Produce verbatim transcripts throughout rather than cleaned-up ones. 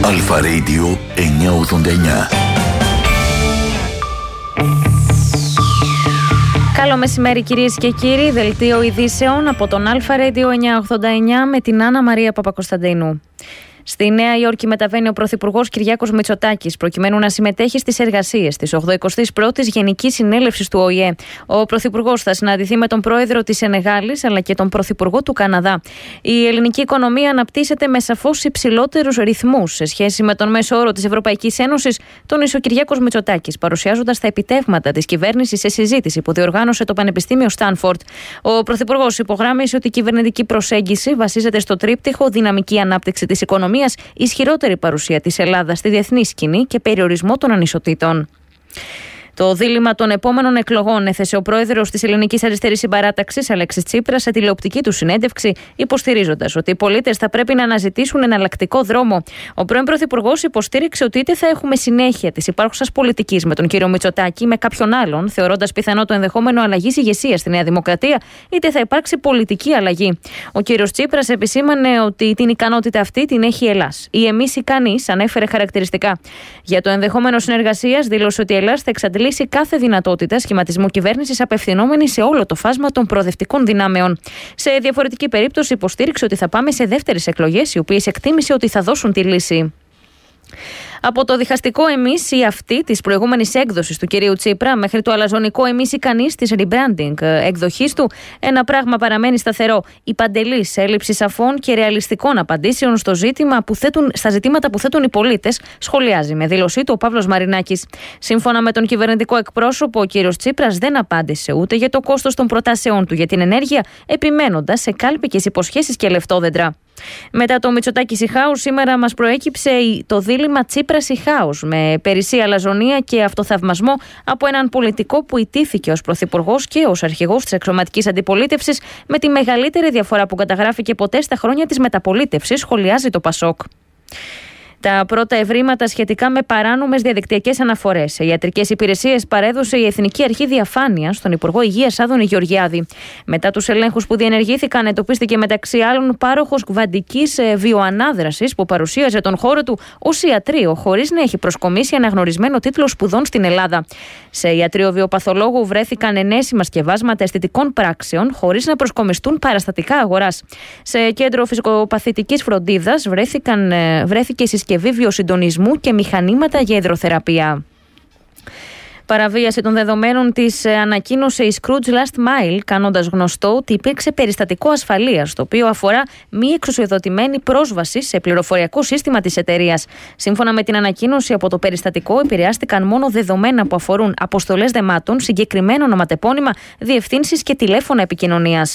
Αλφα Radio εννιακόσια ογδόντα εννιά. Καλό μεσημέρι κυρίες και κύριοι, δελτίο ειδήσεων από τον Αλφα Radio εννιακόσια ογδόντα εννιά με την Άννα Μαρία Παπακοσταντίνου. Στη Νέα Υόρκη μεταβαίνει ο Πρωθυπουργός Κυριάκος Μητσοτάκης προκειμένου να συμμετέχει στις εργασίες της ογδοηκοστής πρώτης Γενικής Συνέλευσης του Ο Η Ε. Ο Πρωθυπουργός θα συναντηθεί με τον Πρόεδρο της Σενεγάλης αλλά και τον Πρωθυπουργό του Καναδά. Η ελληνική οικονομία αναπτύσσεται με σαφώς υψηλότερους ρυθμούς σε σχέση με τον μέσο όρο της Ευρωπαϊκής Ένωσης, τόνισε ο Κυριάκος Μητσοτάκης, παρουσιάζοντας τα επιτεύγματα της κυβέρνησης σε συζήτηση που διοργάνωσε το Πανεπιστήμιο Στάνφορντ. Ο Πρωθυπουργός υπογράμμισε ότι η κυβερνητική προσέγγιση βασίζεται στο τρίπτυχο δυναμική ανάπτυξη της οικονομίας, ισχυρότερη παρουσία της Ελλάδας στη διεθνή σκηνή και περιορισμό των ανισοτήτων. Το δίλημμα των επόμενων εκλογών έθεσε ο πρόεδρος της Ελληνικής Αριστερής Συμπαράταξης, Αλέξης Τσίπρας, σε τηλεοπτική του συνέντευξη, υποστηρίζοντας ότι οι πολίτες θα πρέπει να αναζητήσουν εναλλακτικό δρόμο. Ο πρώην πρωθυπουργός υποστήριξε ότι είτε θα έχουμε συνέχεια της υπάρχουσας πολιτικής με τον κύριο Μητσοτάκη ή με κάποιον άλλον, θεωρώντας πιθανό το ενδεχόμενο αλλαγής ηγεσίας στη Νέα Δημοκρατία, είτε θα υπάρξει πολιτική αλλαγή. Ο κύριος Τσίπρας επισήμανε ότι την ικανότητα αυτή την έχει η Ελλάς. Η εμείς ικανής ανέφερε χαρακτηριστικά. Για το ενδεχόμενο συνεργασίας, δήλωσε ότι η Ελλάς θα εξαντλήσει λύσει κάθε δυνατότητα σχηματισμού κυβέρνησης απευθυνόμενη σε όλο το φάσμα των προοδευτικών δυνάμεων. Σε διαφορετική περίπτωση, υποστήριξε ότι θα πάμε σε δεύτερες εκλογές, οι οποίες εκτίμησε ότι θα δώσουν τη λύση. Από το διχαστικό εμείς ή αυτή της προηγούμενης έκδοσης του κυρίου Τσίπρα μέχρι το αλαζονικό εμείς ικανής της rebranding εκδοχής του, ένα πράγμα παραμένει σταθερό. Η παντελής έλλειψη σαφών και ρεαλιστικών απαντήσεων στο ζήτημα που θέτουν, στα ζητήματα που θέτουν οι πολίτες, σχολιάζει με δήλωσή του ο Παύλος Μαρινάκης. Σύμφωνα με τον κυβερνητικό εκπρόσωπο, ο κύριος Τσίπρας δεν απάντησε ούτε για το κόστος των προτάσεών του για την ενέργεια, επιμένοντας σε κάλπικες υποσχέσεις και λεφτόδεντρα. Μετά το Μητσοτάκη-Σιχάου, σήμερα μας προέκυψε το δίλημμα Τσίπρα-Σιχάους με περισσή αλαζονία και αυτοθαυμασμό από έναν πολιτικό που ιτήθηκε ως πρωθυπουργός και ως αρχηγός της εξωματικής αντιπολίτευσης, με τη μεγαλύτερη διαφορά που καταγράφηκε ποτέ στα χρόνια της μεταπολίτευσης, σχολιάζει το Πασόκ. Τα πρώτα ευρήματα σχετικά με παράνομες διαδικτυακές αναφορές σε ιατρικές υπηρεσίες παρέδωσε η Εθνική Αρχή Διαφάνειας στον Υπουργό Υγείας Άδωνη Γεωργιάδη. Μετά τους ελέγχους που διενεργήθηκαν, εντοπίστηκε μεταξύ άλλων πάροχος κβαντικής βιοανάδρασης που παρουσίαζε τον χώρο του ως ιατρείο, χωρίς να έχει προσκομίσει αναγνωρισμένο τίτλο σπουδών στην Ελλάδα. Σε ιατρείο βιοπαθολόγου βρέθηκαν ενέσιμα σκευάσματα αισθητικών πράξεων, χωρίς να προσκομιστούν παραστατικά αγοράς. Σε κέντρο φυσικοπαθητικής φροντίδας βρέθηκε συσκευή βιοσυντονισμού και μηχανήματα για υδροθεραπεία. Παραβίαση των δεδομένων της ανακοίνωσε η Scrooge Last Mile, κάνοντας γνωστό ότι υπήρξε περιστατικό ασφαλείας, το οποίο αφορά μη εξουσιοδοτημένη πρόσβαση σε πληροφοριακό σύστημα της εταιρείας. Σύμφωνα με την ανακοίνωση, από το περιστατικό επηρεάστηκαν μόνο δεδομένα που αφορούν αποστολές δεμάτων, συγκεκριμένα ονοματεπώνυμα, διευθύνσεις και τηλέφωνα επικοινωνίας.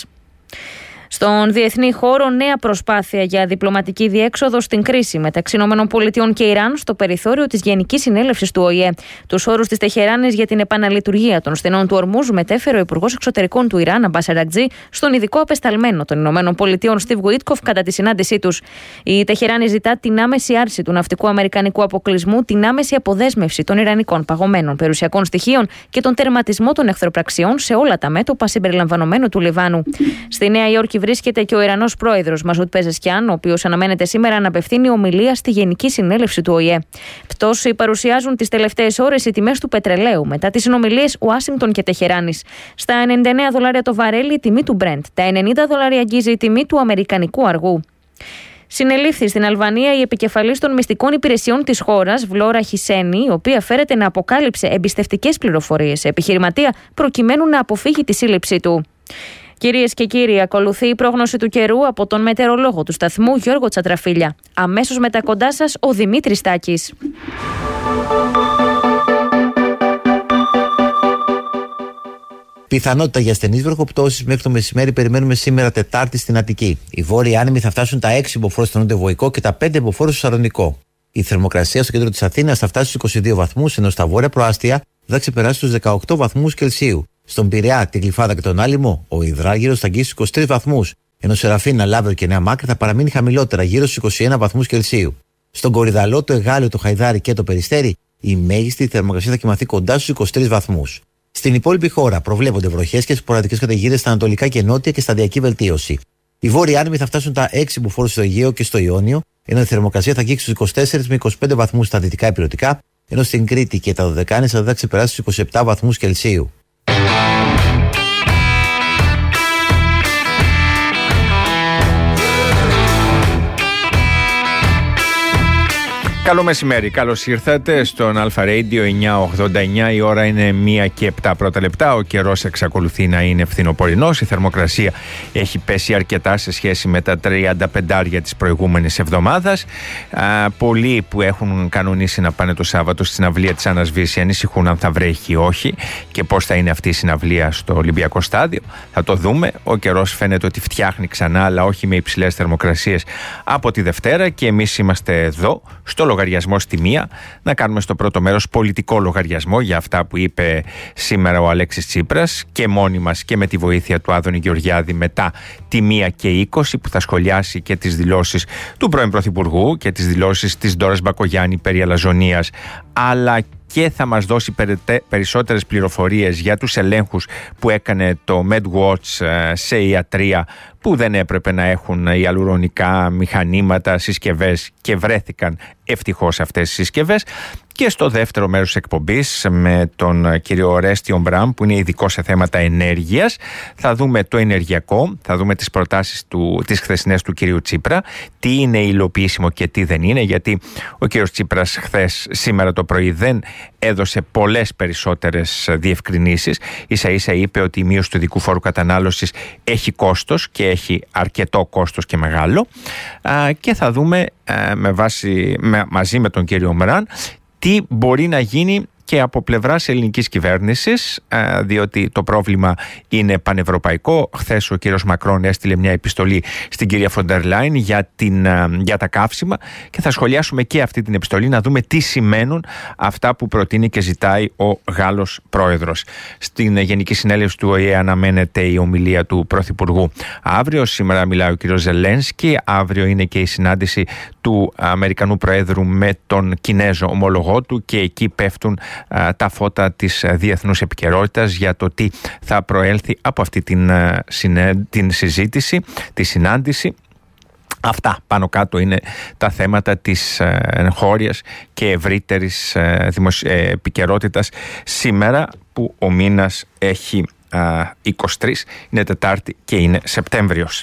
Στον διεθνή χώρο, νέα προσπάθεια για διπλωματική διέξοδο στην κρίση μεταξύ ΗΠΑ και Ιράν στο περιθώριο της Γενικής Συνέλευσης του Ο Η Ε. Τους όρους της Τεχεράνης για την επαναλειτουργία των στενών του Ορμούζ μετέφερε ο Υπουργός Εξωτερικών του Ιράν, Αμπάς Αρακτζή, στον ειδικό απεσταλμένο των ΗΠΑ, Στιβ Γουίτκοφ, κατά τη συνάντησή τους. Η Τεχεράνη ζητά την άμεση άρση του ναυτικού αμερικανικού αποκλεισμού, την άμεση αποδέσμευση των ιρανικών παγωμένων περιουσιακών στοιχείων και τον τερματισμό των εχθροπραξιών σε όλα τα μέτωπα συμπεριλαμβανομένου του Λιβάνου. Στη Νέα Υόρκη βρίσκεται και ο Ιρανός πρόεδρος Μαζούτ Πεζεσκιάν, ο οποίος αναμένεται σήμερα να απευθύνει ομιλία στη Γενική Συνέλευση του Ο Η Ε. Πτώση παρουσιάζουν τις τελευταίες ώρες οι τιμές του πετρελαίου μετά τις συνομιλίες Ουάσιγκτον και Τεχεράνης. Στα ενενήντα εννέα δολάρια το βαρέλι η τιμή του Brent, τα ενενήντα δολάρια αγγίζει η τιμή του αμερικανικού αργού. Συνελήφθη στην Αλβανία η επικεφαλής των μυστικών υπηρεσιών της χώρας, Βλόρα Χισένη, η οποία φέρεται να αποκάλυψε εμπιστευτικές πληροφορίες σε επιχειρηματία προκειμένου να αποφύγει τη σύλληψή του. Κυρίες και κύριοι, ακολουθεί η πρόγνωση του καιρού από τον μετεωρολόγο του σταθμού Γιώργο Τσατραφίλια. Αμέσως μετά κοντά σας ο Δημήτρης Τάκης. Πιθανότητα για στενείς βροχοπτώσεις μέχρι το μεσημέρι περιμένουμε σήμερα Τετάρτη στην Αττική. Οι βόρειοι άνεμοι θα φτάσουν τα έξι μποφόρ στο νοτιοβοϊκό και τα πέντε μποφόρ στο Σαρονικό. Η θερμοκρασία στο κέντρο της Αθήνας θα φτάσει στους είκοσι δύο βαθμούς, ενώ στα βόρεια προάστια θα ξεπεράσει τους δεκαοκτώ βαθμούς Κελσίου. Στον Πειραιά, την Γλυφάδα και τον Άλυμο, ο υδράργυρος θα αγγίσει στους είκοσι τρεις βαθμούς, ενώ Σεραφίνα, Λάβερ και Νέα Μάκρη θα παραμείνει χαμηλότερα, γύρω στους είκοσι ένα βαθμούς Κελσίου. Στον Κορυδαλό, το Εγάλεο, το Χαϊδάρι και το Περιστέρι, η μέγιστη θερμοκρασία θα κοιμαθεί κοντά στους είκοσι τρεις βαθμούς. Στην υπόλοιπη χώρα προβλέπονται βροχές και σποραδικές καταιγίδες στα ανατολικά και νότια και σταδιακή βελτίωση. Οι βόρειοι άνεμοι θα φτάσουν τα έξι μποφόρ στο Αιγαίο και στο Ιόνιο, ενώ η θερμοκρασία θα αγγίξει στους είκοσι τέσσερις με είκοσι πέντε βαθμούς στα δυτικά ηπειρωτικά, ενώ στην Κρήτη και τα Δωδεκάνησα θα ξεπεράσει στους είκοσι επτά βαθμούς Κελσίου. Καλό μεσημέρι, καλώς ήρθατε στον Αλφα Radio εννιακόσια ογδόντα εννιά. Η ώρα είναι μία και επτά πρώτα λεπτά. Ο καιρός εξακολουθεί να είναι φθινοπορεινός. Η θερμοκρασία έχει πέσει αρκετά σε σχέση με τα τριάντα πέντε της προηγούμενης εβδομάδας. Α, πολλοί που έχουν κανονίσει να πάνε το Σάββατο στη συναυλία της Άννας Βύση ανησυχούν αν θα βρέχει ή όχι και πώς θα είναι αυτή η συναυλία στο Ολυμπιακό Στάδιο. Θα το δούμε. Ο καιρός φαίνεται ότι φτιάχνει ξανά, αλλά όχι με υψηλές θερμοκρασίες από τη Δευτέρα, και εμείς είμαστε εδώ στο λογαριασμό στη μία να κάνουμε στο πρώτο μέρος πολιτικό λογαριασμό για αυτά που είπε σήμερα ο Αλέξης Τσίπρας, και μόνοι μας και με τη βοήθεια του Άδωνη Γεωργιάδη μετά τη μία και είκοσι, που θα σχολιάσει και τις δηλώσεις του πρώην Πρωθυπουργού και τις δηλώσεις της Ντόρας Μπακογιάννη περί αλαζονίας, αλλά και θα μας δώσει περισσότερες πληροφορίες για τους ελέγχους που έκανε το MedWatch σε ιατρεία που δεν έπρεπε να έχουν ιαλουρονικά μηχανήματα, συσκευές, και βρέθηκαν ευτυχώς αυτές οι συσκευές. Και στο δεύτερο μέρος της εκπομπής με τον κύριο Ορέστιο Μπραμ, που είναι ειδικός σε θέματα ενέργειας, θα δούμε το ενεργειακό, θα δούμε τις προτάσεις του, τις χθεσινές του κυρίου Τσίπρα, τι είναι υλοποιήσιμο και τι δεν είναι, γιατί ο κύριος Τσίπρας χθες, σήμερα το πρωί, δεν έδωσε πολλές περισσότερες διευκρινήσεις. Ίσα ίσα είπε ότι η μείωση του ειδικού φόρου κατανάλωσης έχει κόστος, και έχει αρκετό κόστος και μεγάλο. Α, και θα δούμε α, με βάση, με, μαζί με τον κύριο Μπραμ τι μπορεί να γίνει και από πλευράς ελληνικής κυβέρνησης, διότι το πρόβλημα είναι πανευρωπαϊκό. Χθες ο κύριος Μακρόν έστειλε μια επιστολή στην κυρία Φοντερ Λάιν για, την, για τα καύσιμα, και θα σχολιάσουμε και αυτή την επιστολή, να δούμε τι σημαίνουν αυτά που προτείνει και ζητάει ο Γάλλος πρόεδρος. Στην Γενική Συνέλευση του Ο Ε Ε αναμένεται η ομιλία του Πρωθυπουργού αύριο. Σήμερα μιλάει ο κύριος Ζελένσκι. Αύριο είναι και η συνάντηση του Αμερικανού Προέδρου με τον Κινέζο ομολογό του, και εκεί πέφτουν τα φώτα της διεθνούς επικαιρότητας για το τι θα προέλθει από αυτή την, την συζήτηση, τη συνάντηση. Αυτά πάνω κάτω είναι τα θέματα της εγχώριας και ευρύτερης επικαιρότητας σήμερα, που ο μήνας έχει είκοσι τρεις, είναι Τετάρτη και είναι Σεπτέμβριος.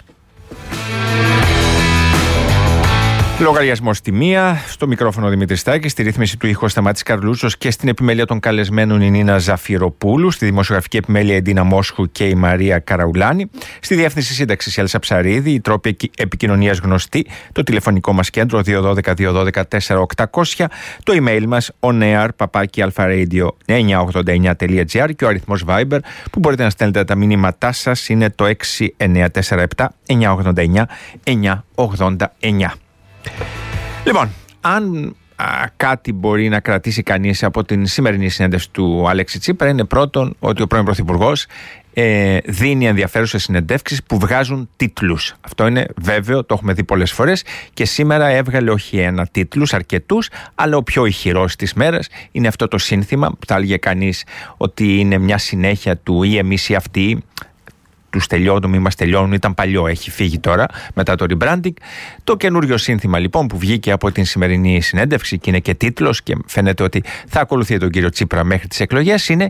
Λογαριασμός στη μία, στο μικρόφωνο Δημήτρης Στάκης, στη ρύθμιση του ήχου Σταμάτης Καρλούτσος, και στην επιμέλεια των καλεσμένων η Νίνα Ζαφυροπούλου, στη δημοσιογραφική επιμέλεια η Ντίνα Μόσχου και η Μαρία Καραουλάνη, στη διεύθυνση σύνταξης η Έλσα Ψαρίδη, οι τρόποι επικοινωνίας γνωστοί, το τηλεφωνικό μας κέντρο δύο ένα δύο δύο ένα δύο τέσσερα οκτακόσια, το email μας onair παπάκι alpharadio εννιακόσια ογδόντα εννιά τελεία τζι άρ, και ο αριθμός Viber που μπορείτε να στέλνετε τα μηνύματά σας είναι το έξι εννιά τέσσερα επτά εννιακόσια ογδόντα εννιά εννιακόσια ογδόντα εννιά. Λοιπόν, αν α, κάτι μπορεί να κρατήσει κανείς από την σημερινή συνέντευξη του Αλέξη Τσίπρα, είναι πρώτον ότι ο πρώην Πρωθυπουργός ε, δίνει ενδιαφέρουσες συνεντεύξεις που βγάζουν τίτλους. Αυτό είναι βέβαιο, το έχουμε δει πολλές φορές, και σήμερα έβγαλε όχι ένα τίτλους, αρκετούς, αλλά ο πιο ηχηρός της μέρας είναι αυτό το σύνθημα που θα έλεγε κανείς ότι είναι μια συνέχεια του ή εμείς ή αυτοί. Τους τελειώνουν, μη μας τελειώνουν, ήταν παλιό, έχει φύγει τώρα μετά το rebranding. Το καινούριο σύνθημα λοιπόν που βγήκε από την σημερινή συνέντευξη, και είναι και τίτλος και φαίνεται ότι θα ακολουθεί τον κύριο Τσίπρα μέχρι τις εκλογές, είναι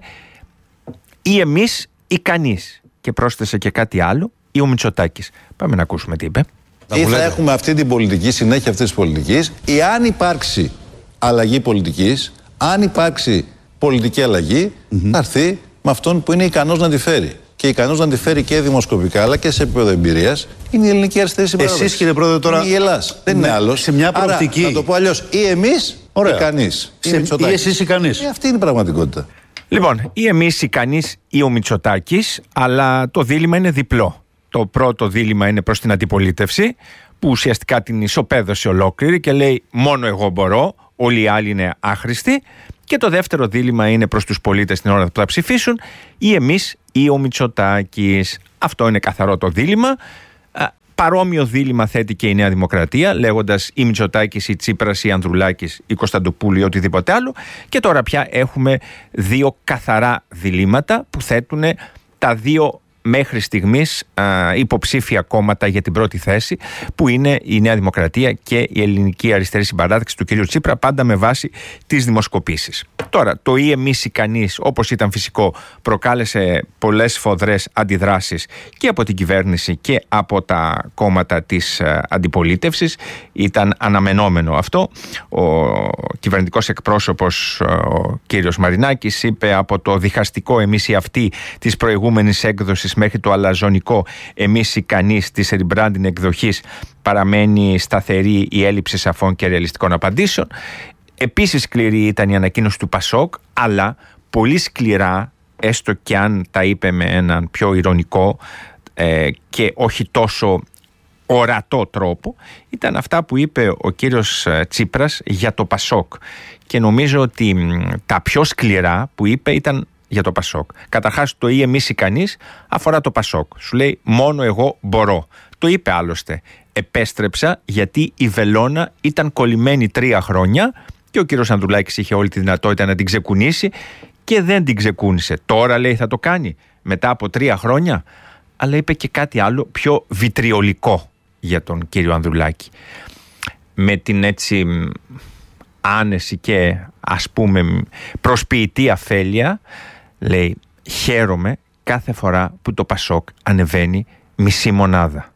ή εμείς ή κανείς. Και πρόσθεσε και κάτι άλλο, ή ο Μητσοτάκης. Πάμε να ακούσουμε τι είπε. Ή θα έχουμε αυτή την πολιτική, συνέχεια αυτής της πολιτικής, ή αν υπάρξει αλλαγή πολιτικής, αν υπάρξει πολιτική αλλαγή, mm-hmm. θα έρθει με αυτόν που είναι ικανός να τη φέρει. Και ικανός να τη φέρει και δημοσκοπικά αλλά και σε επίπεδο εμπειρίας είναι η ελληνική αριστερή συμπαράσταση. Εσείς, κύριε Πρόεδρε, τώρα. Είναι η Ελλάς. Δεν είναι άλλος. Σε μια προοπτική. Άρα, να το πω αλλιώς, ή εμείς ή κανείς. Σε... Ή εσείς ή κανείς. Ε, αυτή είναι η πραγματικότητα. Λοιπόν, ή εμείς ή κανείς ή ο Μητσοτάκης, αλλά το δίλημμα είναι διπλό. Το πρώτο δίλημμα είναι προς την αντιπολίτευση, που ουσιαστικά την ισοπαίδωσε ολόκληρη και λέει μόνο εγώ μπορώ, όλοι οι άλλοι είναι άχρηστοι. Και το δεύτερο δίλημμα είναι προς τους πολίτες την ώρα που θα ψηφίσουν, ή εμείς ή ο Μητσοτάκης. Αυτό είναι καθαρό το δίλημμα. Παρόμοιο δίλημμα θέτει και η Νέα Δημοκρατία, λέγοντας ή Μητσοτάκης ή Τσίπρας ή Ανδρουλάκης ή Κωνσταντοπούλου ή οτιδήποτε άλλο. Και τώρα πια έχουμε δύο καθαρά διλήμματα που θέτουν τα δύο μέχρι στιγμής α, υποψήφια κόμματα για την πρώτη θέση, που είναι η Νέα Δημοκρατία και η Ελληνική Αριστερή Συμπαράταξη του κ. Τσίπρα, πάντα με βάση τις δημοσκοπήσεις. Τώρα, το ή εμείς ή κανείς, όπως ήταν φυσικό, προκάλεσε πολλές σφοδρές αντιδράσεις και από την κυβέρνηση και από τα κόμματα της αντιπολίτευσης. Ήταν αναμενόμενο αυτό. Ο κυβερνητικός εκπρόσωπος, ο κ. Μαρινάκης, είπε από το διχαστικό εμείς ή αυτοί της προηγούμενης έκδοσης μέχρι το αλαζονικό εμείς ή κανείς της rebranding εκδοχής παραμένει σταθερή η έλλειψη σαφών και ρεαλιστικών απαντήσεων. Επίσης σκληρή ήταν η ανακοίνωση του Πασόκ, αλλά πολύ σκληρά, έστω και αν τα είπε με έναν πιο ηρωνικό ε, και όχι τόσο ορατό τρόπο, ήταν αυτά που είπε ο κύριος Τσίπρας για το Πασόκ. Και νομίζω ότι μ, τα πιο σκληρά που είπε ήταν για το Πασόκ. Καταρχάς, το ή εμείς ή κανείς αφορά το Πασόκ. Σου λέει μόνο εγώ μπορώ. Το είπε άλλωστε. Επέστρεψα γιατί η βελόνα ήταν κολλημένη τρία χρόνια και ο κύριος Ανδρουλάκης είχε όλη τη δυνατότητα να την ξεκουνήσει και δεν την ξεκούνησε. Τώρα λέει θα το κάνει μετά από τρία χρόνια. Αλλά είπε και κάτι άλλο πιο βιτριολικό για τον κύριο Ανδρουλάκη. Με την έτσι άνεση και ας πούμε προσποιητή αφέλεια, λέει, χαίρομαι κάθε φορά που το Πασόκ ανεβαίνει μισή μονάδα.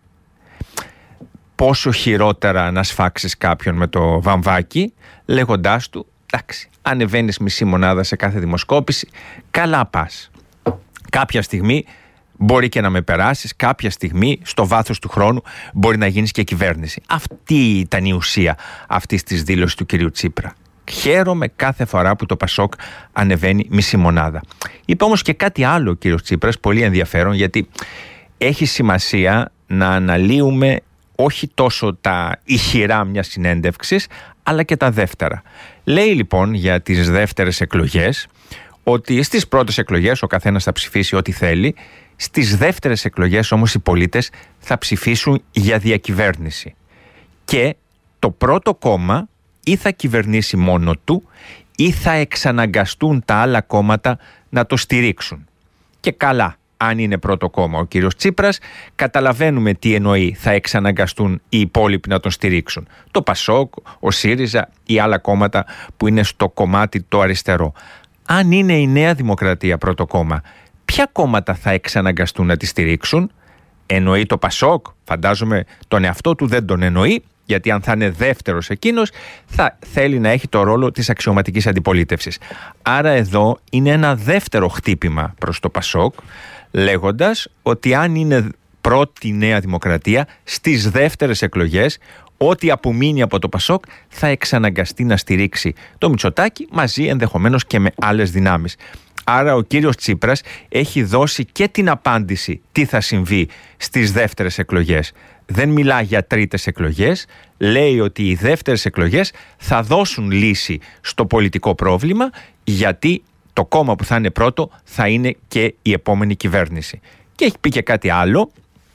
Πόσο χειρότερα να σφάξεις κάποιον με το βαμβάκι, λέγοντάς του, εντάξει, ανεβαίνεις μισή μονάδα σε κάθε δημοσκόπηση, καλά πας. Κάποια στιγμή μπορεί και να με περάσεις, κάποια στιγμή στο βάθος του χρόνου μπορεί να γίνεις και κυβέρνηση. Αυτή ήταν η ουσία αυτής της δήλωσης του κυρίου Τσίπρα. Χαίρομαι κάθε φορά που το Πασόκ ανεβαίνει μισή μονάδα. Είπε όμως και κάτι άλλο ο κύριος Τσίπρας, πολύ ενδιαφέρον, γιατί έχει σημασία να αναλύουμε όχι τόσο τα ηχηρά μιας συνέντευξης, αλλά και τα δεύτερα. Λέει λοιπόν για τις δεύτερες εκλογές ότι στις πρώτες εκλογές ο καθένας θα ψηφίσει ό,τι θέλει, στις δεύτερες εκλογές όμως οι πολίτες θα ψηφίσουν για διακυβέρνηση. Και το πρώτο κόμμα ή θα κυβερνήσει μόνο του ή θα εξαναγκαστούν τα άλλα κόμματα να το στηρίξουν. Και καλά, αν είναι πρώτο κόμμα ο κύριος Τσίπρας, καταλαβαίνουμε τι εννοεί θα εξαναγκαστούν οι υπόλοιποι να τον στηρίξουν. Το Πασόκ, ο ΣΥΡΙΖΑ ή άλλα κόμματα που είναι στο κομμάτι το αριστερό. Αν είναι η Νέα Δημοκρατία πρώτο κόμμα, ποια κόμματα θα εξαναγκαστούν να τη στηρίξουν? Εννοεί το Πασόκ? Φαντάζομαι τον εαυτό του δεν τον εννοεί, γιατί αν θα είναι δεύτερος εκείνος θα θέλει να έχει το ρόλο της αξιωματικής αντιπολίτευσης. Άρα εδώ είναι ένα δεύτερο χτύπημα προς το Πασόκ, λέγοντας ότι αν είναι πρώτη Νέα Δημοκρατία, στις δεύτερες εκλογές ό,τι απομείνει από το Πασόκ θα εξαναγκαστεί να στηρίξει το Μητσοτάκη μαζί ενδεχομένως και με άλλες δυνάμεις. Άρα ο κύριος Τσίπρας έχει δώσει και την απάντηση τι θα συμβεί στις δεύτερες εκλογές. Δεν μιλά για τρίτες εκλογές, λέει ότι οι δεύτερες εκλογές θα δώσουν λύση στο πολιτικό πρόβλημα, γιατί το κόμμα που θα είναι πρώτο θα είναι και η επόμενη κυβέρνηση. Και έχει πει και κάτι άλλο,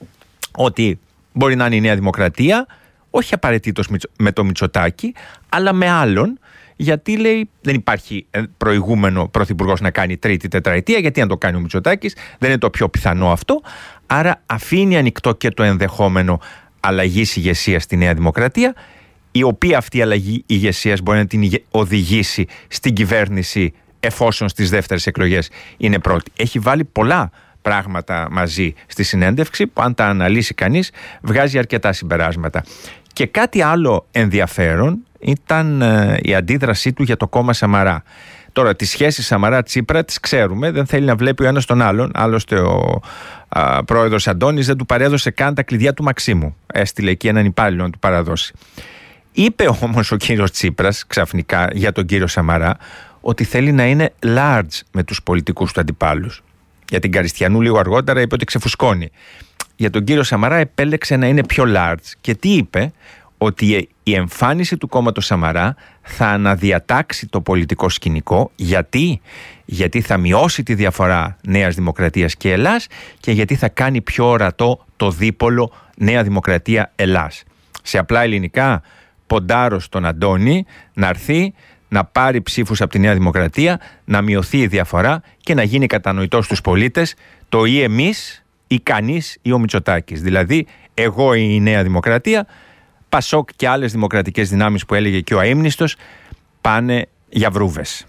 ότι μπορεί να είναι η Νέα Δημοκρατία, όχι απαραίτητος με το Μητσοτάκη, αλλά με άλλον, γιατί λέει δεν υπάρχει προηγούμενο πρωθυπουργός να κάνει τρίτη τετραετία, γιατί αν το κάνει ο Μητσοτάκης δεν είναι το πιο πιθανό αυτό, άρα αφήνει ανοιχτό και το ενδεχόμενο αλλαγής ηγεσίας στη Νέα Δημοκρατία, η οποία αυτή η αλλαγή ηγεσίας μπορεί να την οδηγήσει στην κυβέρνηση εφόσον στις δεύτερες εκλογές είναι πρώτη. Έχει βάλει πολλά πράγματα μαζί στη συνέντευξη που αν τα αναλύσει κανείς βγάζει αρκετά συμπεράσματα. Και κάτι άλλο ενδιαφέρον ήταν ε, η αντίδρασή του για το κόμμα Σαμαρά. Τώρα τις σχέσεις Σαμαρά-Τσίπρα τις ξέρουμε, δεν θέλει να βλέπει ο ένας τον άλλον. Άλλωστε ο α, πρόεδρος Αντώνης δεν του παρέδωσε καν τα κλειδιά του Μαξίμου. Έστειλε εκεί έναν υπάλληλο να του παραδώσει. Είπε όμως ο κύριος Τσίπρας ξαφνικά για τον κύριο Σαμαρά ότι θέλει να είναι large με τους πολιτικούς του αντιπάλους. Για την Καριστιανού λίγο αργότερα είπε ότι ξεφουσκώνει. Για τον κύριο Σαμαρά επέλεξε να είναι πιο large. Και τι είπε? Ότι η εμφάνιση του κόμματος Σαμαρά θα αναδιατάξει το πολιτικό σκηνικό. Γιατί? Γιατί θα μειώσει τη διαφορά Νέας Δημοκρατίας και Ελλάς και γιατί θα κάνει πιο ορατό το δίπολο Νέα Δημοκρατία Ελλάς. Σε απλά ελληνικά, ποντάρω στον Αντώνη να έρθει να πάρει ψήφους από τη Νέα Δημοκρατία, να μειωθεί η διαφορά και να γίνει κατανοητό στους πολίτες το ή εμείς ή κανείς ή ο Μητσοτάκης. Δηλαδή, εγώ η Νέα Δημοκρατία, Πασόκ και άλλες δημοκρατικές δυνάμεις που έλεγε και ο αείμνηστος πάνε για βρούβες.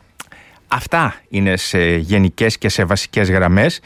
Αυτά είναι σε γενικές και σε βασικές γραμμές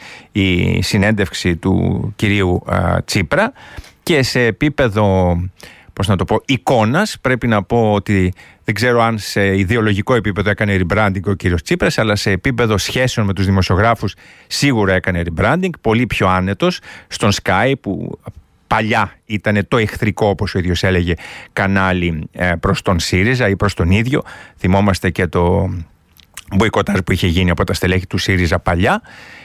η συνέντευξη του κυρίου α, Τσίπρα, και σε επίπεδο, πώς να το πω, εικόνας, πρέπει να πω ότι δεν ξέρω αν σε ιδεολογικό επίπεδο έκανε rebranding ο κύριος Τσίπρας, αλλά σε επίπεδο σχέσεων με τους δημοσιογράφους σίγουρα έκανε rebranding, πολύ πιο άνετος στον Sky, που παλιά ήταν το εχθρικό, όπως ο ίδιος έλεγε, κανάλι ε, προς τον ΣΥΡΙΖΑ ή προς τον ίδιο. Θυμόμαστε και το μποϊκοτάζ που είχε γίνει από τα στελέχη του ΣΥΡΙΖΑ παλιά.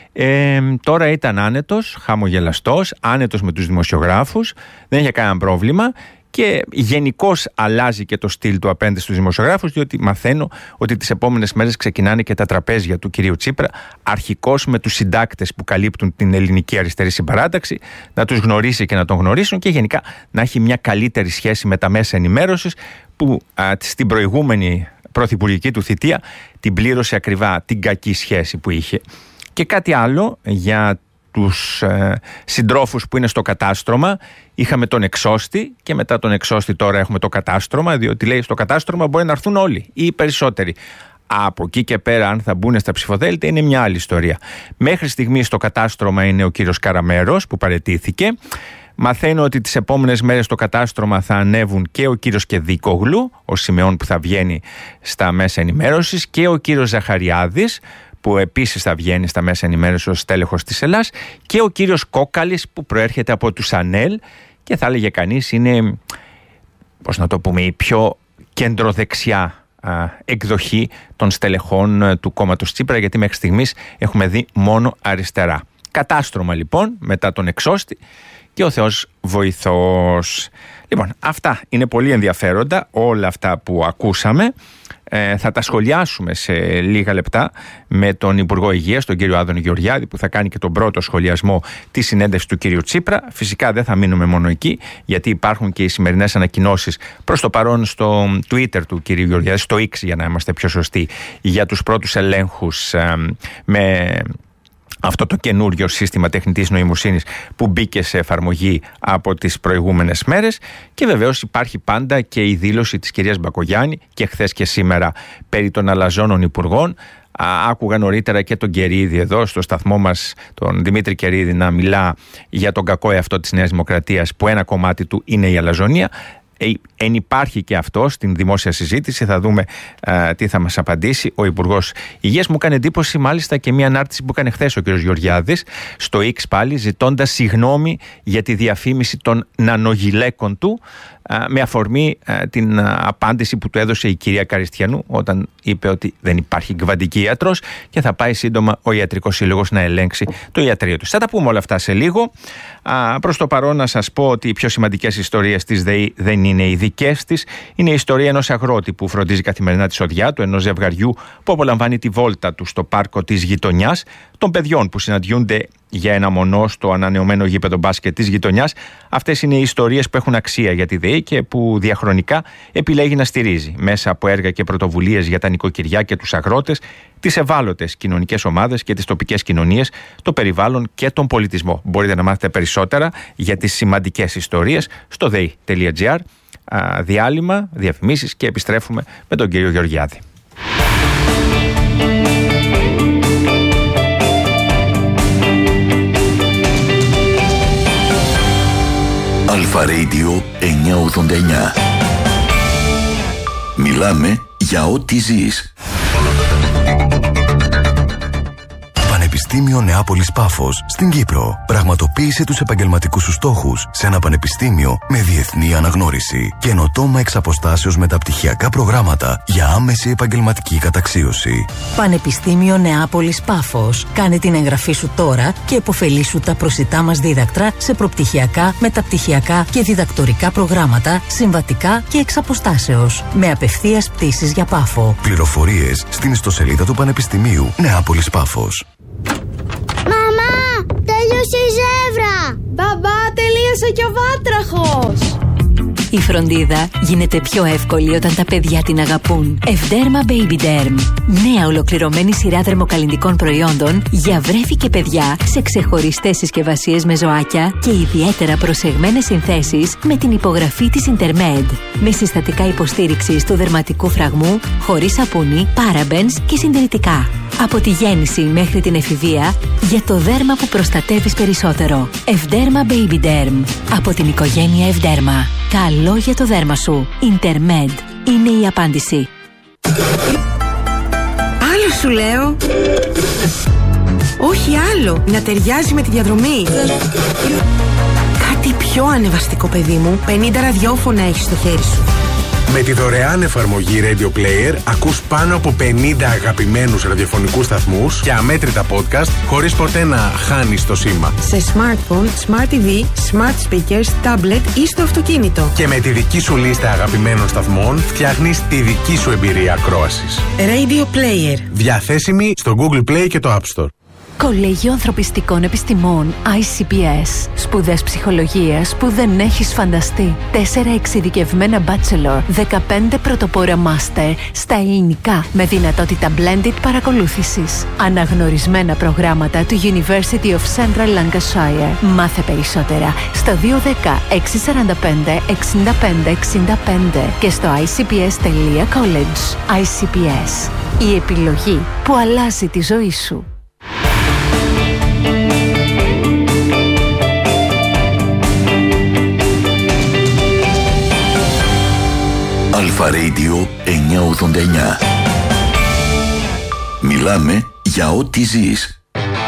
Ε, τώρα ήταν άνετος, χαμογελαστός, άνετος με τους δημοσιογράφους, δεν είχε κανένα πρόβλημα, και γενικώς αλλάζει και το στυλ του απέναντι στους δημοσιογράφους, διότι μαθαίνω ότι τις επόμενες μέρες ξεκινάνε και τα τραπέζια του κυρίου Τσίπρα, αρχικώς με τους συντάκτες που καλύπτουν την ελληνική αριστερή συμπαράταξη, να τους γνωρίσει και να τον γνωρίσουν, και γενικά να έχει μια καλύτερη σχέση με τα μέσα ενημέρωσης, που α, στην προηγούμενη πρωθυπουργική του θητεία την πλήρωσε ακριβά την κακή σχέση που είχε. Και κάτι άλλο για τους ε, συντρόφους που είναι στο κατάστρωμα. Είχαμε τον εξώστη και μετά τον εξώστη τώρα έχουμε το κατάστρωμα, διότι λέει στο κατάστρωμα μπορεί να έρθουν όλοι ή οι περισσότεροι. Από εκεί και πέρα, αν θα μπουν στα ψηφοδέλτια, είναι μια άλλη ιστορία. Μέχρι στιγμής στο κατάστρωμα είναι ο κύριος Καραμέρος που παραιτήθηκε. Μαθαίνω ότι τις επόμενες μέρες στο κατάστρωμα θα ανέβουν και ο κύριος Κεδίκογλου, ο Σιμεών που θα βγαίνει στα μέσα ενημέρωσης, και ο κύριος Ζαχαριάδης, που επίσης θα βγαίνει στα μέσα ενημέρωσης ως τέλεχος της Ελλάς, και ο κύριος Κόκαλης που προέρχεται από τους ΑΝΕΛ και θα έλεγε κανείς είναι, πώς να το πούμε, η πιο κεντροδεξιά α, εκδοχή των στελεχών α, του κόμματος Τσίπρα, γιατί μέχρι στιγμής έχουμε δει μόνο αριστερά. Κατάστρωμα λοιπόν μετά τον εξώστη και ο Θεός βοηθός. Λοιπόν, αυτά είναι πολύ ενδιαφέροντα, όλα αυτά που ακούσαμε. Ε, θα τα σχολιάσουμε σε λίγα λεπτά με τον Υπουργό Υγείας, τον κύριο Άδωνη Γεωργιάδη, που θα κάνει και τον πρώτο σχολιασμό της συνέντευξης του κύριου Τσίπρα. Φυσικά δεν θα μείνουμε μόνο εκεί, γιατί υπάρχουν και οι σημερινές ανακοινώσεις προς το παρόν στο Twitter του κύριου Γεωργιάδη, στο X για να είμαστε πιο σωστοί, για τους πρώτους ελέγχους ε, με αυτό το καινούριο σύστημα τεχνητής νοημοσύνης που μπήκε σε εφαρμογή από τις προηγούμενες μέρες. Και βεβαίως υπάρχει πάντα και η δήλωση της κυρίας Μπακογιάννη και χθες και σήμερα περί των αλαζόνων υπουργών. Άκουγα νωρίτερα και τον Κερίδη εδώ στο σταθμό μας, τον Δημήτρη Κερίδη, να μιλά για τον κακό εαυτό της Νέας Δημοκρατίας, που ένα κομμάτι του είναι η αλαζονία. Ε, εν υπάρχει και αυτό στην δημόσια συζήτηση. Θα δούμε α, τι θα μας απαντήσει ο Υπουργός Υγείας. Μου έκανε εντύπωση μάλιστα και μια ανάρτηση που έκανε χθες ο κ. Γεωργιάδης στο X πάλι, ζητώντας συγγνώμη για τη διαφήμιση των νανογυλαίκων του, α, με αφορμή α, την α, απάντηση που του έδωσε η κυρία Καριστιανού όταν είπε ότι δεν υπάρχει κβαντική ιατρός και θα πάει σύντομα ο Ιατρικός Σύλλογος να ελέγξει το ιατρείο του. Θα τα πούμε όλα αυτά σε λίγο. Α, προς το παρόν να σας πω ότι οι πιο σημαντικές ιστορίες της ΔΕΗ δεν είναι οι δικές της. Είναι η ιστορία ενός αγρότη που φροντίζει καθημερινά τη σοδιά του, ενός ζευγαριού που απολαμβάνει τη βόλτα του στο πάρκο της γειτονιάς, των παιδιών που συναντιούνται για ένα μονό στο ανανεωμένο γήπεδο μπάσκετ της γειτονιάς. Αυτές είναι οι ιστορίες που έχουν αξία για τη ΔΕΗ και που διαχρονικά επιλέγει να στηρίζει μέσα από έργα και πρωτοβουλίες για τα νοικοκυριά και τους αγρότες, τις ευάλωτες κοινωνικές ομάδες και τις τοπικές κοινωνίες, το περιβάλλον και τον πολιτισμό. Μπορείτε να μάθετε περισσότερα για τις σημαντικές ιστορίες στο δέι τελεία τζι άρ. Διάλειμμα, διαφημίσεις και επιστρέφουμε με τον κύριο Γεωργιάδη. Αλφα Radio εννιακόσια ογδόντα εννιά. Μιλάμε για ό,τι ζεις. Πανεπιστήμιο Νεάπολης Πάφος στην Κύπρο. Πραγματοποίησε τους επαγγελματικούς σου στόχους σε ένα πανεπιστήμιο με διεθνή αναγνώριση. Καινοτόμα εξ αποστάσεως μεταπτυχιακά προγράμματα για άμεση επαγγελματική καταξίωση. Πανεπιστήμιο Νεάπολης Πάφος. Κάνε την εγγραφή σου τώρα και επωφελήσου τα προσιτά μας δίδακτρα σε προπτυχιακά, μεταπτυχιακά και διδακτορικά προγράμματα, συμβατικά και εξ αποστάσεως. Με απευθείας πτήσεις για Πάφο. Πληροφορίες στην ιστοσελίδα του Πανεπιστημίου Νεάπολης Πάφος. Μαμά, τέλειωσε η ζεύρα! Μπαμπά, τελείωσε και ο βάτραχος! Η φροντίδα γίνεται πιο εύκολη όταν τα παιδιά την αγαπούν. Ευδέρμα Baby Derm. Νέα ολοκληρωμένη σειρά δερμοκαλλυντικών προϊόντων για βρέφη και παιδιά σε ξεχωριστές συσκευασίες με ζωάκια και ιδιαίτερα προσεγμένες συνθέσεις με την υπογραφή της Intermed. Με συστατικά υποστήριξης του δερματικού φραγμού, χωρίς σαπούνι, parabens και συντηρητικά. Από τη γέννηση μέχρι την εφηβεία, για το δέρμα που προστατεύεις περισσότερο. Ευδέρμα Baby Derm. Από την οικογένεια Ευδέρμα. Καλό για το δέρμα σου. Intermed είναι η απάντηση. Άλλο σου λέω. Όχι άλλο. Να ταιριάζει με τη διαδρομή. Κάτι πιο ανεβαστικό, παιδί μου. πενήντα ραδιόφωνα έχεις στο χέρι σου. Με τη δωρεάν εφαρμογή Radio Player ακούς πάνω από πενήντα αγαπημένους ραδιοφωνικούς σταθμούς και αμέτρητα podcast χωρίς ποτέ να χάνεις το σήμα. Σε smartphone, smart τι βι, smart speakers, tablet ή στο αυτοκίνητο. Και με τη δική σου λίστα αγαπημένων σταθμών φτιάχνεις τη δική σου εμπειρία ακρόασης. Radio Player. Διαθέσιμη στο Google Play και το App Store. Κολέγιο Ανθρωπιστικών Επιστημών άι σι πι ες. Σπουδές ψυχολογίας που δεν έχεις φανταστεί. Τέσσερα εξειδικευμένα bachelor, δεκαπέντε πρωτοπόρα master στα ελληνικά με δυνατότητα blended παρακολούθησης. Αναγνωρισμένα προγράμματα του University of Central Lancashire. Μάθε περισσότερα στο δύο ένα μηδέν έξι τέσσερα πέντε εξήντα πέντε εξήντα πέντε και στο άι σι πι ες τελεία college. άι σι πι ες. Η επιλογή που αλλάζει τη ζωή σου. Αλφα Radio εννιακόσια ογδόντα εννιά. Μιλάμε για ό,τι ζεις.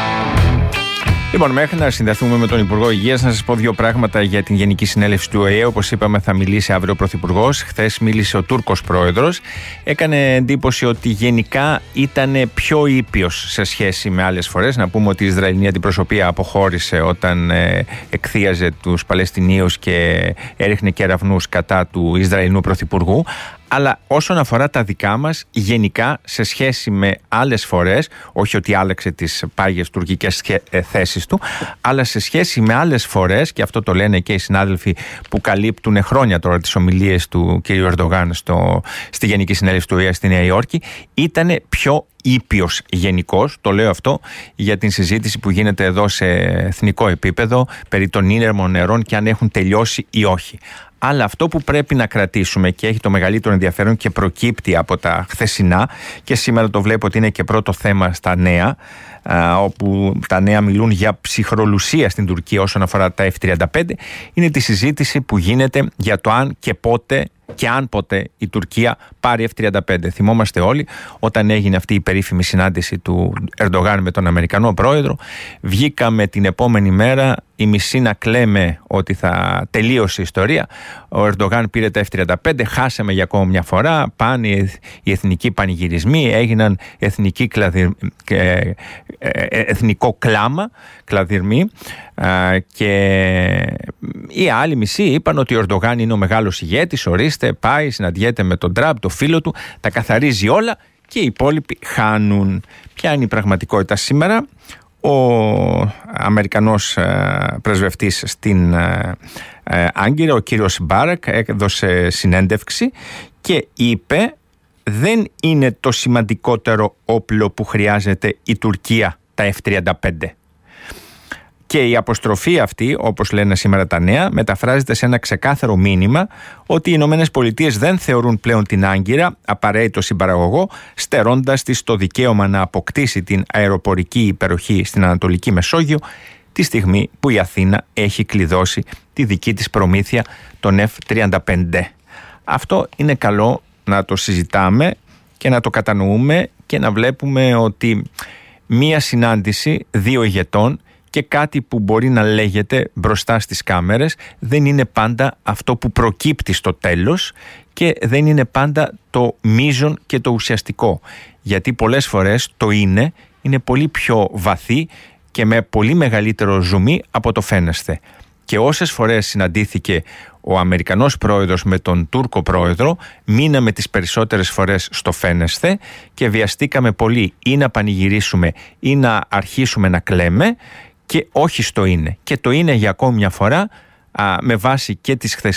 Λοιπόν, μέχρι να συνδεθούμε με τον Υπουργό Υγείας, να σας πω δύο πράγματα για την Γενική Συνέλευση του Ο Ε Ε. Όπως είπαμε, θα μιλήσει αύριο ο Πρωθυπουργός. Χθες μίλησε ο Τούρκος Πρόεδρος. Έκανε εντύπωση ότι γενικά ήταν πιο ήπιος σε σχέση με άλλες φορές. Να πούμε ότι η Ισραηλινή αντιπροσωπεία αποχώρησε όταν ε, εκθίαζε τους Παλαιστινίους και έριχνε κεραυνούς κατά του Ισραηλινού Πρωθυπουργού. Αλλά όσον αφορά τα δικά μας, γενικά σε σχέση με άλλες φορές, όχι ότι άλλαξε τις πάγιες τουρκικές θέσεις του, αλλά σε σχέση με άλλες φορές, και αυτό το λένε και οι συνάδελφοι που καλύπτουν χρόνια τώρα τις ομιλίες του κ. Ερντογάν στο, στη Γενική Συνέλευση του Ο Ε Ε στη Νέα Υόρκη, ήταν πιο ήπιος γενικώς. Το λέω αυτό για την συζήτηση που γίνεται εδώ σε εθνικό επίπεδο περί των ήρεμων νερών και αν έχουν τελειώσει ή όχι. Αλλά αυτό που πρέπει να κρατήσουμε και έχει το μεγαλύτερο ενδιαφέρον και προκύπτει από τα χθεσινά, και σήμερα το βλέπω ότι είναι και πρώτο θέμα στα νέα, όπου τα νέα μιλούν για ψυχρολουσία στην Τουρκία όσον αφορά τα εφ τριάντα πέντε, είναι τη συζήτηση που γίνεται για το αν και πότε και αν ποτέ η Τουρκία πάρει εφ τριάντα πέντε. Θυμόμαστε όλοι όταν έγινε αυτή η περίφημη συνάντηση του Ερντογάν με τον Αμερικανό πρόεδρο, βγήκαμε την επόμενη μέρα η μισή να κλαίμε ότι θα τελείωσε η ιστορία. Ο Ερντογάν πήρε τα εφ τριάντα πέντε, χάσαμε για ακόμα μια φορά, πάνε οι εθνικοί πανηγυρισμοί, έγιναν εθνικοί κλαδι... εθνικό κλάμα, κλαδυρμοί, και οι άλλοι μισοί είπαν ότι ο Ερντογάν είναι ο μεγάλος ηγέτης, ορίστε, πάει, συναντιέται με τον Τραμπ, το φίλο του, τα καθαρίζει όλα, και οι υπόλοιποι χάνουν. Ποια είναι η πραγματικότητα σήμερα? Ο Αμερικανός πρεσβευτής στην Άγκυρα, ο κύριος Μπάρακ, έδωσε συνέντευξη και είπε δεν είναι το σημαντικότερο όπλο που χρειάζεται η Τουρκία τα εφ τριάντα πέντε. Και η αποστροφή αυτή, όπως λένε σήμερα τα νέα, μεταφράζεται σε ένα ξεκάθαρο μήνυμα ότι οι Ηνωμένες Πολιτείες δεν θεωρούν πλέον την Άγκυρα απαραίτητο συμπαραγωγό, στερώντας της το δικαίωμα να αποκτήσει την αεροπορική υπεροχή στην Ανατολική Μεσόγειο, τη στιγμή που η Αθήνα έχει κλειδώσει τη δική της προμήθεια των εφ τριάντα πέντε. Αυτό είναι καλό να το συζητάμε και να το κατανοούμε και να βλέπουμε ότι μία συνάντηση δύο ηγετών και κάτι που μπορεί να λέγεται μπροστά στις κάμερες δεν είναι πάντα αυτό που προκύπτει στο τέλος και δεν είναι πάντα το μείζον και το ουσιαστικό. Γιατί πολλές φορές το είναι, είναι πολύ πιο βαθύ και με πολύ μεγαλύτερο ζουμί από το φαίνεστε. Και όσες φορές συναντήθηκε ο Αμερικανός πρόεδρος με τον Τούρκο πρόεδρο, μείναμε τις περισσότερες φορές στο φαίνεσθε και βιαστήκαμε πολύ ή να πανηγυρίσουμε ή να αρχίσουμε να κλαίμε και όχι στο είναι. Και το είναι για ακόμη μια φορά, α, με βάση και τις χθες